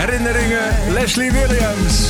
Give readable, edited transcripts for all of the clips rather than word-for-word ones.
herinneringen. Leslie Williams.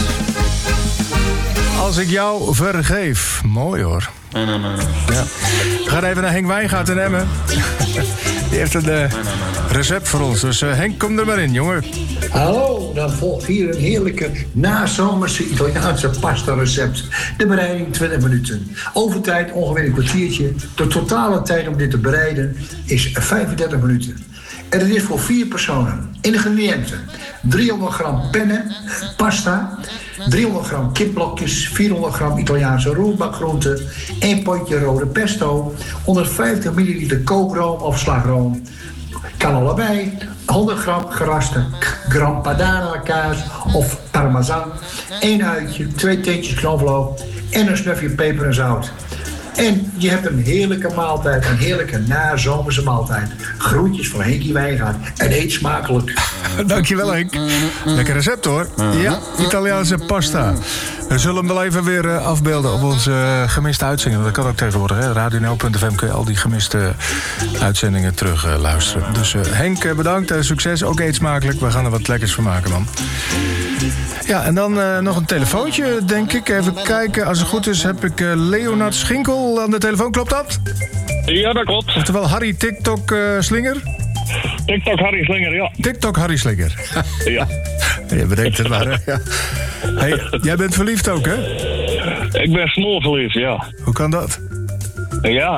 Als ik jou vergeef. Mooi hoor. Ja. We gaan even naar Henk Wijngaard in Emmen. Die heeft een recept voor ons. Dus Henk, kom er maar in, jongen. Hallo, dan volgt hier een heerlijke nazomerse Italiaanse pasta recept. De bereiding 20 minuten. Overtijd ongeveer een kwartiertje. De totale tijd om dit te bereiden is 35 minuten. En het is voor 4 personen. Ingrediënten: 300 gram penne, pasta, 300 gram kipblokjes, 400 gram Italiaanse roerbakgroenten, 1 potje rode pesto, 150 milliliter kookroom of slagroom. Kan allebei. 100 gram geraste gram padano kaas of parmesan, 1 uitje, 2 teentjes knoflook en een snufje peper en zout. En je hebt een heerlijke maaltijd, een heerlijke nazomerse maaltijd. Groetjes van Henkie Wijngaard en eet smakelijk. Dankjewel, Henk. Lekker recept hoor. Ja, Italiaanse pasta. We zullen hem wel even weer afbeelden op onze gemiste uitzendingen. Dat kan ook tegenwoordig. Radio.nl.fm kun je al die gemiste uitzendingen terug luisteren. Dus Henk, bedankt. Succes. Ook eet smakelijk. We gaan er wat lekkers van maken, man. Ja, en dan nog een telefoontje, denk ik. Even kijken. Als het goed is, heb ik Leonard Schinkel aan de telefoon. Klopt dat? Ja, dat klopt. Oftewel Harry TikTok-slinger? TikTok Harry Slinger, ja. TikTok Harry Slinger. Ja. Je bedenkt het maar, hè? Ja. Hey, jij bent verliefd ook, hè? Ik ben smoorverliefd, ja. Hoe kan dat? Ja,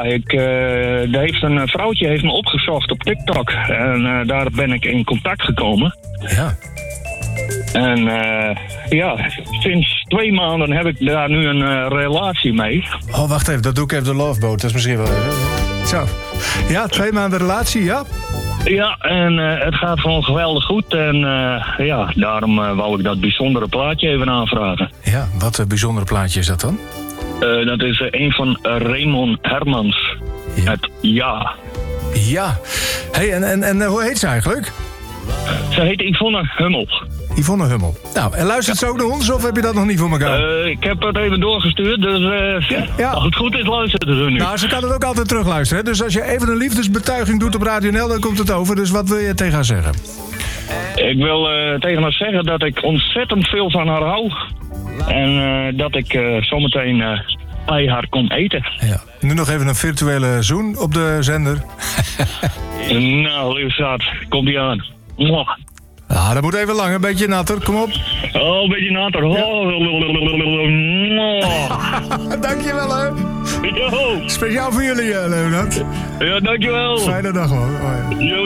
een vrouwtje heeft me opgezocht op TikTok. En daar ben ik in contact gekomen. Ja. En sinds 2 maanden heb ik daar nu een relatie mee. Oh, wacht even, dat doe ik even de loveboat. Dat is misschien wel even. Zo. Ja, 2 maanden relatie, ja? Ja, en het gaat gewoon geweldig goed. En daarom wou ik dat bijzondere plaatje even aanvragen. Ja, wat een bijzondere plaatje is dat dan? Dat is een van Raymond Hermans. Ja. Het Ja. Ja. Hey, en hoe heet ze eigenlijk? Ze heet Yvonne Hummel. Yvonne Hummel. Nou, en luistert ze ook naar ons of heb je dat nog niet voor elkaar? Ik heb het even doorgestuurd, dus ja. Als het goed is, luisteren ze nu. Nou, ze kan het ook altijd terugluisteren. Hè? Dus als je even een liefdesbetuiging doet op Radio NL, dan komt het over. Dus wat wil je tegen haar zeggen? Ik wil tegen haar zeggen dat ik ontzettend veel van haar hou. En dat ik zometeen bij haar kom eten. Ja. Nu nog even een virtuele zoen op de zender. Nou, lieve schat, komt die aan. Mwah. Ja, dat moet even lang, een beetje natter. Kom op. Oh, een beetje natter. Ja. Dankjewel, hè. Yo. Speciaal voor jullie, Leonard. Ja, dankjewel. Fijne dag, hoor. Oh, ja. Yo.